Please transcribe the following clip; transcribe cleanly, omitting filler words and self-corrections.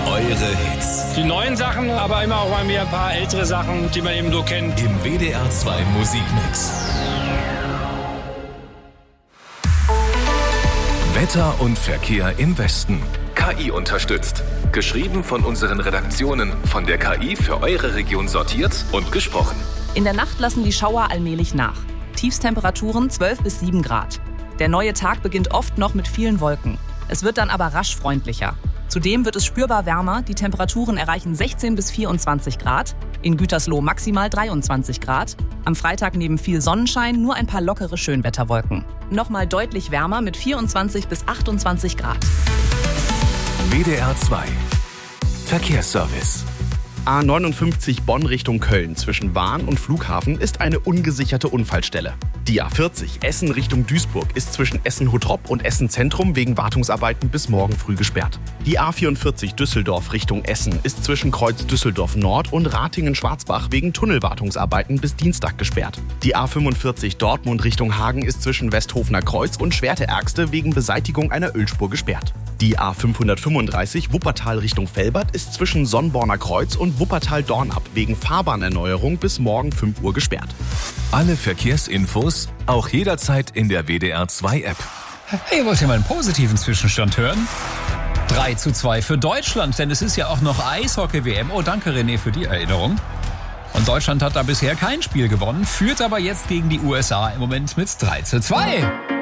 Eure Hits. Die neuen Sachen, aber immer auch mal wieder ein paar ältere Sachen, die man eben so kennt. Im WDR 2 Musikmix. Wetter und Verkehr im Westen. KI unterstützt. Geschrieben von unseren Redaktionen, von der KI für eure Region sortiert und gesprochen. In der Nacht lassen die Schauer allmählich nach. Tiefstemperaturen 12 bis 7 Grad. Der neue Tag beginnt oft noch mit vielen Wolken. Es wird dann aber rasch freundlicher. Zudem wird es spürbar wärmer. Die Temperaturen erreichen 16 bis 24 Grad. In Gütersloh maximal 23 Grad. Am Freitag neben viel Sonnenschein nur ein paar lockere Schönwetterwolken. Nochmal deutlich wärmer mit 24 bis 28 Grad. WDR 2 Verkehrsservice. A59 Bonn Richtung Köln zwischen Wahn und Flughafen ist eine ungesicherte Unfallstelle. Die A40 Essen Richtung Duisburg ist zwischen Essen-Hottrop und Essen-Zentrum wegen Wartungsarbeiten bis morgen früh gesperrt. Die A44 Düsseldorf Richtung Essen ist zwischen Kreuz Düsseldorf Nord und Ratingen-Schwarzbach wegen Tunnelwartungsarbeiten bis Dienstag gesperrt. Die A45 Dortmund Richtung Hagen ist zwischen Westhofener Kreuz und Schwerte-Ergste wegen Beseitigung einer Ölspur gesperrt. Die A535 Wuppertal Richtung Velbert ist zwischen Sonnborner Kreuz und Wuppertal-Dornab wegen Fahrbahnerneuerung bis morgen 5 Uhr gesperrt. Alle Verkehrsinfos auch jederzeit in der WDR 2 App. Hey, wollt ihr mal einen positiven Zwischenstand hören? 3:2 für Deutschland, denn es ist ja auch noch Eishockey-WM. Oh, danke René für die Erinnerung. Und Deutschland hat da bisher kein Spiel gewonnen, führt aber jetzt gegen die USA im Moment mit 3:2.